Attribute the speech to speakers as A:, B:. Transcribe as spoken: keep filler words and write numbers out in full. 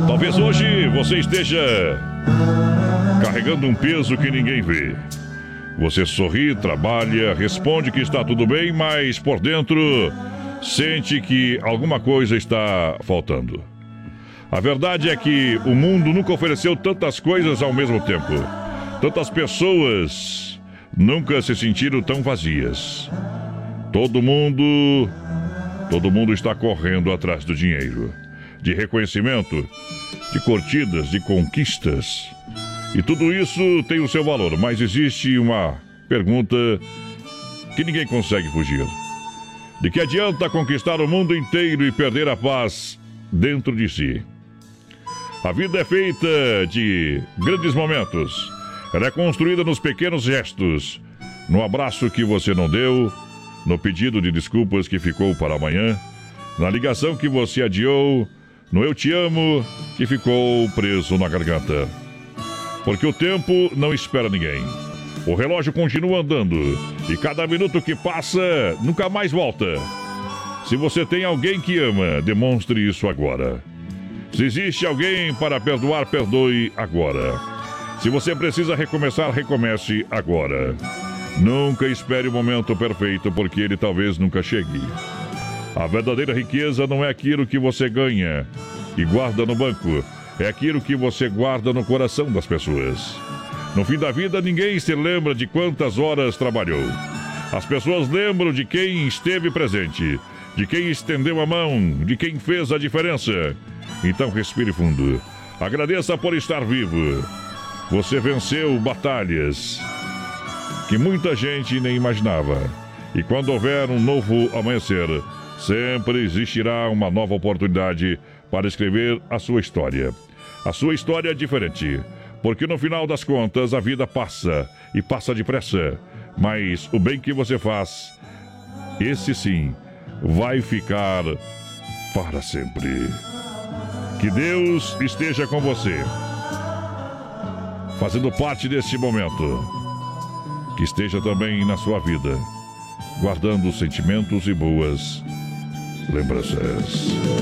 A: Talvez hoje você esteja carregando um peso que ninguém vê. Você sorri, trabalha, responde que está tudo bem, mas por dentro sente que alguma coisa está faltando. A verdade é que o mundo nunca ofereceu tantas coisas ao mesmo tempo. Tantas pessoas nunca se sentiram tão vazias. Todo mundo, todo mundo está correndo atrás do dinheiro, de reconhecimento, de curtidas, de conquistas. E tudo isso tem o seu valor, mas existe uma pergunta que ninguém consegue fugir. De que adianta conquistar o mundo inteiro e perder a paz dentro de si? A vida é feita de grandes momentos. Ela é construída nos pequenos gestos, no abraço que você não deu, no pedido de desculpas que ficou para amanhã, na ligação que você adiou, no eu te amo que ficou preso na garganta. Porque o tempo não espera ninguém. O relógio continua andando e cada minuto que passa nunca mais volta. Se você tem alguém que ama, demonstre isso agora. Se existe alguém para perdoar, perdoe agora. Se você precisa recomeçar, recomece agora. Nunca espere o momento perfeito, porque ele talvez nunca chegue. A verdadeira riqueza não é aquilo que você ganha e guarda no banco. É aquilo que você guarda no coração das pessoas. No fim da vida, ninguém se lembra de quantas horas trabalhou. As pessoas lembram de quem esteve presente, de quem estendeu a mão, de quem fez a diferença. Então respire fundo. Agradeça por estar vivo. Você venceu batalhas que muita gente nem imaginava. E quando houver um novo amanhecer, sempre existirá uma nova oportunidade para escrever a sua história. A sua história é diferente, porque no final das contas a vida passa, e passa depressa. Mas o bem que você faz, esse sim, vai ficar para sempre. Que Deus esteja com você, fazendo parte desse momento. Que esteja também na sua vida, guardando sentimentos e boas lembranças.